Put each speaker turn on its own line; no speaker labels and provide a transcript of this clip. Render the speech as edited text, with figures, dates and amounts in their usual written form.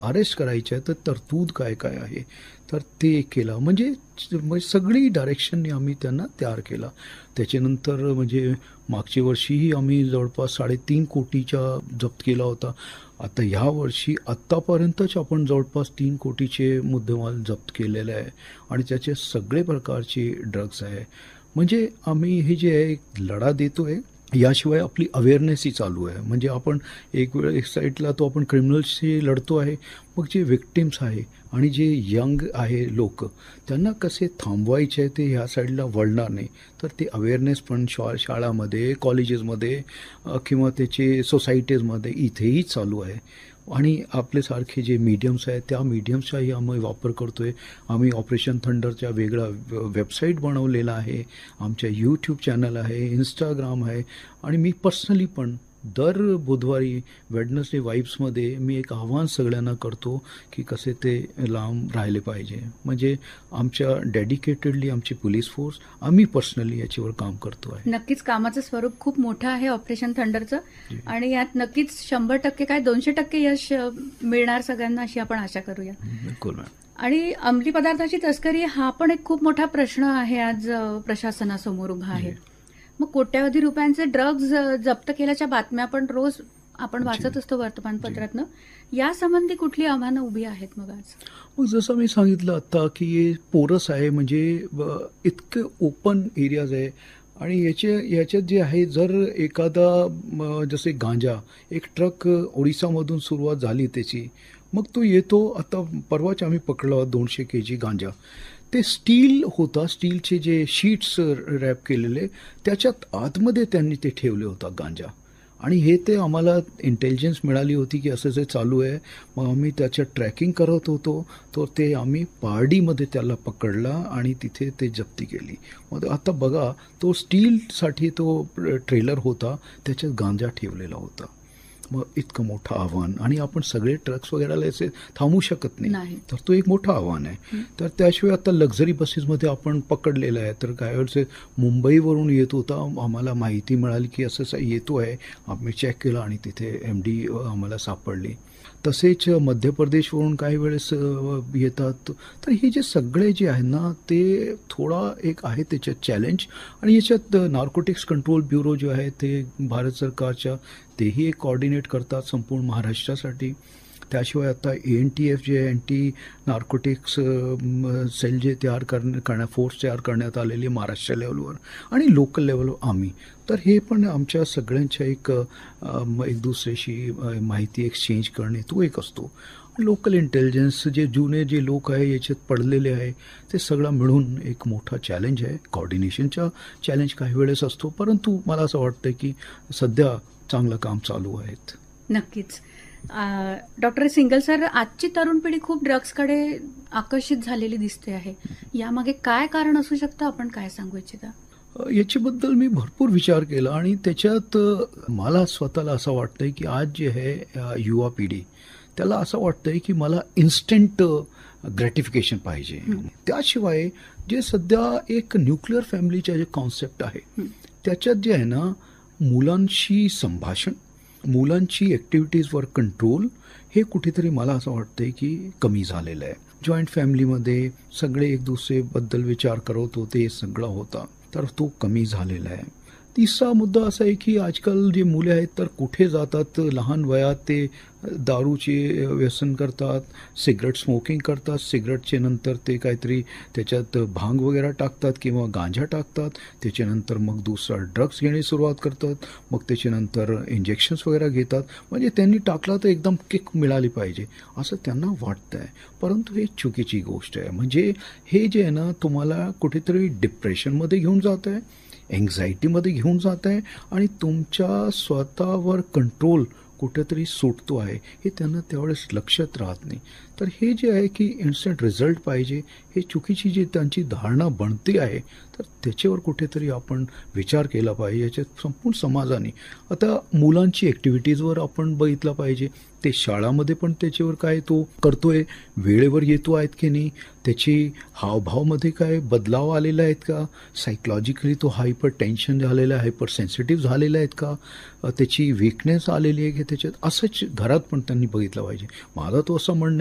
Arrest करायचं आहे तर तरतूद काय काय आहे, तर ते केलं. म्हणजे सगळी डायरेक्शनने आम्ही त्यांना तयार केला. त्याच्यानंतर म्हणजे मागच्या वर्षीही आम्ही जवळपास 3.5 कोटीचा जप्त केला होता. आता ह्या वर्षी आत्तापर्यंतच आपण जवळपास 3 कोटीचे मुद्देमाल जप्त केलेले आहे आणि त्याचे सगळे प्रकारचे ड्रग्ज आहे. म्हणजे आम्ही हे जे आहे लढा देतोय, याशिवाय आपली अवेअरनेसही चालू आहे. म्हणजे आपण एक साईडला तो आपण क्रिमिनल्सशी लढतो आहे, मग जे विक्टिम्स आहे आणि जे यंग आहे लोक, त्यांना कसे थांबवायचे ते ह्या साईडला वळणार नाही, तर ते अवेअरनेस पण शाळामध्ये, कॉलेजेसमध्ये किंवा त्याचे सोसायटीजमध्ये इथेही चालू आहे. आणि आपल्यासारखे जे मीडियम्स आहेत त्या मीडियम्सचाही आम्ही वापर करतो आहे. आम्ही ऑपरेशन थंडरच्या वेगळा वेबसाईट बनवलेला आहे, आमच्या यूट्यूब चॅनल आहे, इंस्टाग्राम आहे. आणि मी पर्सनली पण दर बुधवारी वेडनेसडे वाईब्समध्ये मी एक आव्हान सगळ्यांना करतो की कसे ते लांब राहिले पाहिजे. म्हणजे आमच्या डेडिकेटेडली आमची पोलीस फोर्स, आम्ही पर्सनली याच्यावर काम करतो आहे.
नक्कीच कामाचं स्वरूप खूप मोठं आहे ऑपरेशन थंडरचं, आणि यात नक्कीच 100% काय 200% यश मिळणार सगळ्यांना, अशी आपण आशा करूया.
बिलकुल मॅम.
आणि अंमली पदार्थाची तस्करी हा पण एक खूप मोठा प्रश्न आहे आज प्रशासनासमोर उभा आहे. मग कोट्यावधी रुपयांचे ड्रग्ज जप्त केल्याच्या बातम्या पण रोज आपण वाचत असतो वर्तमानपत्रातनं. यासंबंधी कुठली आव्हानं उभी आहेत मग आज?
मग जसं मी सांगितलं आता की पोरस आहे, म्हणजे इतके ओपन एरियाज आहे. आणि याच्यात जे आहे, जर एखादा जसे गांजा, एक ट्रक ओडिसामधून सुरुवात झाली त्याची, मग तो येतो. आता परवाच आम्ही पकडला 200 kg गांजा. ते स्टील होता, स्टीलचे जे शीट्स रॅप केलेले, त्याच्यात आतमध्ये त्यांनी ते ठेवले होता गांजा. आणि हे ते आम्हाला इंटेलिजन्स मिळाली होती की असं जे चालू आहे. मग आम्ही त्याच्या ट्रॅकिंग करत होतो, तर ते आम्ही पारडीमध्ये त्याला पकडला आणि तिथे ते जप्ती केली. मग आता बघा, तो स्टीलसाठी तो ट्रेलर होता, त्याच्यात गांजा ठेवलेला होता. मग इतकं मोठं आव्हान, आणि आपण सगळे ट्रक्स वगैरे असे थांबू शकत नाही, तर तो एक मोठं आव्हान आहे. तर त्याशिवाय आता लक्झरी बसेसमध्ये आपण पकडलेलं आहे. तर काही वेळेस मुंबईवरून येत होता, आम्हाला माहिती मिळाली की असं येतो आहे, आम्ही चेक केलं आणि तिथे MD आम्हाला सापडली. तसेच मध्य प्रदेशवरून काही वेळेस येतात. तर हे जे सगळे जे आहे ना, ते थोडा एक आहे त्याच्यात चॅलेंज. आणि याच्यात नार्कोटिक्स कंट्रोल ब्युरो जो आहे ते भारत सरकारच्या, तेही एक कोऑर्डिनेट करतात संपूर्ण महाराष्ट्रासाठी. त्याशिवाय आता ANTF जे अँटी नार्कोटिक्स सेल जे फोर्स तयार करण्यात आलेली महाराष्ट्र लेवलवर आणि लोकल लेवलवर आम्ही. तर हे पण आमच्या सगळ्यांच्या एक दुसऱ्याशी माहिती एक्सचेंज करणे तो एक असतो. लोकल इंटेलिजन्स, जे जुने जे लोक आहे याच्यात पडलेले आहे, ते सगळं मिळून एक मोठा चॅलेंज आहे. कोऑर्डिनेशनचा चॅलेंज काही वेळेस असतो, परंतु मला असं वाटतं की सध्या चांगलं काम चालू आहेत.
नक्कीच. डॉक्टर सिंगल सर, आजची तरुण पिढी खूप ड्रग्सकडे आकर्षित झालेली दिसते आहे. यामागे काय कारण असू शकतं, आपण काय सांगू इच्छिता?
याच्याबद्दल मी भरपूर विचार केला आणि त्याच्यात मला स्वतःला असं वाटतंय की आज जे आहे युवा पिढी, त्याला असं वाटतंय की मला इन्स्टंट ग्रॅटिफिकेशन पाहिजे. त्याशिवाय जे सध्या एक न्यूक्लिअर फॅमिलीचे जे कॉन्सेप्ट आहे, त्याच्यात जे आहे ना, मुलांशी संभाषण, मुलांची ॲक्टिव्हिटीजवर कंट्रोल, हे कुठेतरी मला असं वाटतंय की कमी झालेलं आहे. जॉईंट फॅमिलीमध्ये सगळे एक दुसरेबद्दल विचार करत होते, सगळं होता, तर तो कमी झालेला आहे. तिसरा मुद्दा असा आहे की आजकाल जे मुले आहेत तर कुठे जातात, लहान वयात ते दारूचे व्यसन करतात, सिगरेट स्मोकिंग करतात, सिगरेटचे नंतर ते काहीतरी त्याच्यात भांग वगैरे टाकतात किंवा गांजा टाकतात, त्याच्यानंतर मग दुसरा ड्रग्स घेणे सुरुवात करतात, मग त्याच्यानंतर इंजेक्शन्स वगैरे घेतात. म्हणजे त्यांनी टाकला तर एकदम किक मिळाली पाहिजे असं त्यांना वाटतं आहे. परंतु हे चुकीची गोष्ट आहे. म्हणजे हे जे आहे ना, तुम्हाला कुठेतरी डिप्रेशनमध्ये घेऊन जात आहे, एन्झायटीमध्ये घेऊन जात आहे, आणि तुमच्या स्वतःवर कंट्रोल कुठेतरी सुटतो आहे, हे त्यांना त्यावेळेस लक्षात राहत नाही. तर हे जे आहे की इन्स्टंट रिझल्ट पाहिजे, हे चुकीची जी त्यांची धारणा बनते आहे, तर तर त्याच्यावर कुठेतरी आपण विचार केला पाहिजे याच्यात संपूर्ण समाजाने. आता मुलांची ॲक्टिव्हिटीजवर आपण बघितलं पाहिजे. ते शाळामध्ये पण त्याच्यावर काय तो करतोय, वेळेवर येतो आहेत की नाही, त्याची हावभावमध्ये काय बदलाव आलेला आहेत का, सायकॉलॉजिकली तो हायपर टेन्शन झालेला आहे, हायपर सेन्सिटिव्ह झालेला आहेत का, त्याची वीकनेस आलेली आहे की त्याच्यात, असंच घरात पण त्यांनी बघितलं पाहिजे. माझं तो असं म्हणणं